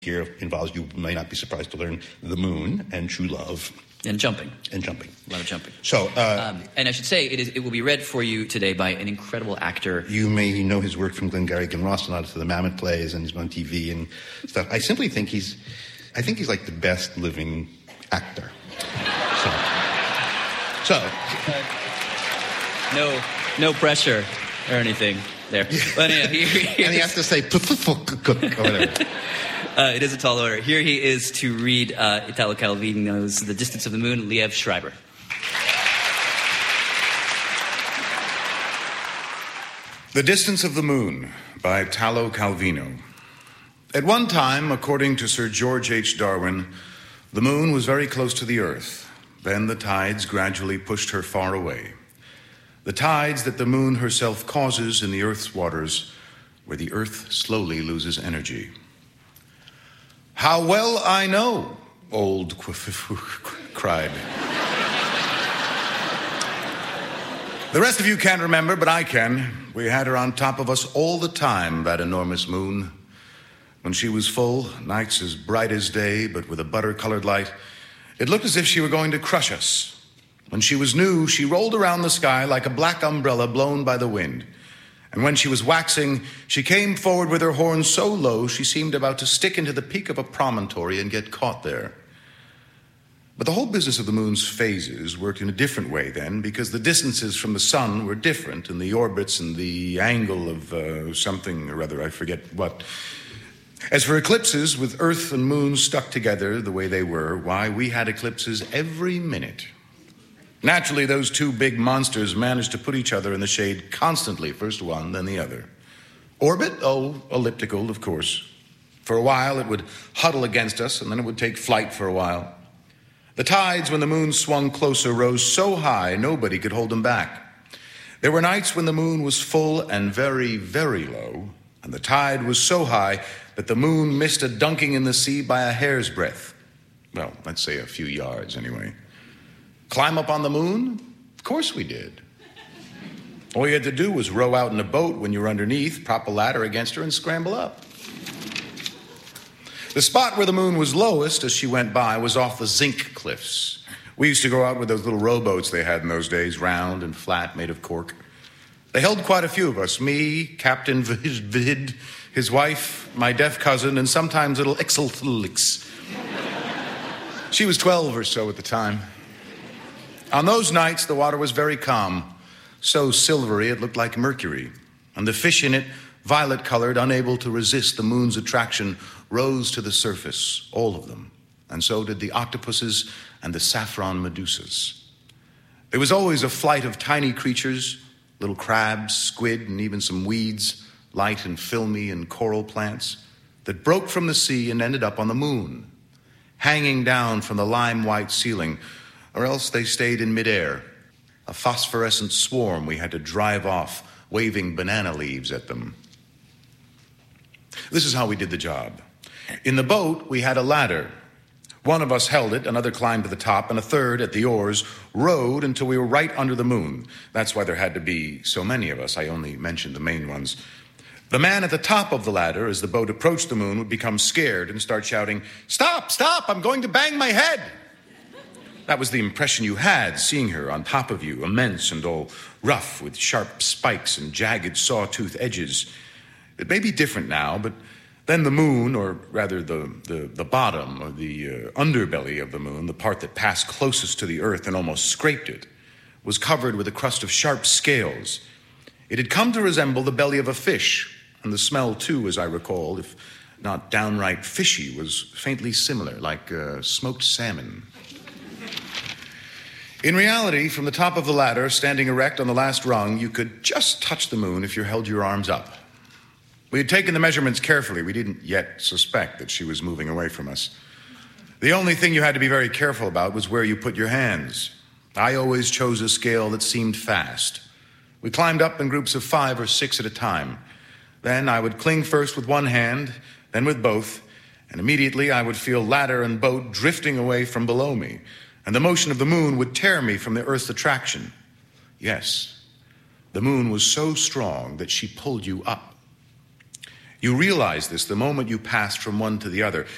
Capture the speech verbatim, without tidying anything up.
here involves, you may not be surprised to learn, the moon and true love. And jumping. And jumping. A lot of jumping. So, uh, um, and I should say, it is. It will be read for you today by an incredible actor. You may know his work from Glengarry Glen Ross and to the Mammoth plays, and he's been on T V and stuff. I simply think he's, I think he's like the best living actor. So, so. Uh, no, no pressure or anything there. But yeah, here, here and he has to say, whatever. Uh, it is a tall order. Here he is to read uh, Italo Calvino's The Distance of the Moon, Liev Schreiber. The Distance of the Moon by Italo Calvino. At one time, according to Sir George H. Darwin, the moon was very close to the earth. Then the tides gradually pushed her far away. The tides that the moon herself causes in the earth's waters, where the earth slowly loses energy. How well I know, old cried. The rest of you can't remember, but I can. We had her on top of us all the time, that enormous moon. When she was full, nights as bright as day, but with a butter-colored light, it looked as if she were going to crush us. When she was new, she rolled around the sky like a black umbrella blown by the wind. And when she was waxing, she came forward with her horns so low she seemed about to stick into the peak of a promontory and get caught there. But the whole business of the moon's phases worked in a different way then, because the distances from the sun were different, and the orbits and the angle of uh, something or other, I forget what. As for eclipses, with Earth and moon stuck together the way they were, why, we had eclipses every minute. Naturally, those two big monsters managed to put each other in the shade constantly, first one, then the other. Orbit? Oh, elliptical, of course. For a while, it would huddle against us, and then it would take flight for a while. The tides, when the moon swung closer, rose so high, nobody could hold them back. There were nights when the moon was full and very, very low, and the tide was so high that the moon missed a dunking in the sea by a hair's breadth. Well, let's say a few yards, anyway. Climb up on the moon? Of course we did. All you had to do was row out in a boat when you were underneath, prop a ladder against her, and scramble up. The spot where the moon was lowest as she went by was off the zinc cliffs. We used to go out with those little rowboats they had in those days, round and flat, made of cork. They held quite a few of us, me, Captain Vid, his wife, my deaf cousin, and sometimes little Ixelix. She was twelve or so at the time. On those nights, the water was very calm, so silvery it looked like mercury, and the fish in it, violet-colored, unable to resist the moon's attraction, rose to the surface, all of them, and so did the octopuses and the saffron medusas. There was always a flight of tiny creatures, little crabs, squid, and even some weeds, light and filmy and coral plants, that broke from the sea and ended up on the moon, hanging down from the lime-white ceiling, or else they stayed in midair, a phosphorescent swarm we had to drive off, waving banana leaves at them. This is how we did the job. In the boat, we had a ladder. One of us held it, another climbed to the top, and a third, at the oars, rowed until we were right under the moon. That's why there had to be so many of us. I only mentioned the main ones. The man at the top of the ladder, as the boat approached the moon, would become scared and start shouting, "Stop, stop, I'm going to bang my head." That was the impression you had, seeing her on top of you, immense and all rough with sharp spikes and jagged sawtooth edges. It may be different now, but then the moon, or rather the, the, the bottom, or the uh, underbelly of the moon, the part that passed closest to the earth and almost scraped it, was covered with a crust of sharp scales. It had come to resemble the belly of a fish, and the smell, too, as I recall, if not downright fishy, was faintly similar, like uh, smoked salmon. In reality, from the top of the ladder, standing erect on the last rung, you could just touch the moon if you held your arms up. We had taken the measurements carefully. We didn't yet suspect that she was moving away from us. The only thing you had to be very careful about was where you put your hands. I always chose a scale that seemed fast. We climbed up in groups of five or six at a time. Then I would cling first with one hand, then with both, and immediately I would feel ladder and boat drifting away from below me, and the motion of the moon would tear me from the Earth's attraction. Yes, the moon was so strong that she pulled you up. You realize this the moment you passed from one to the other.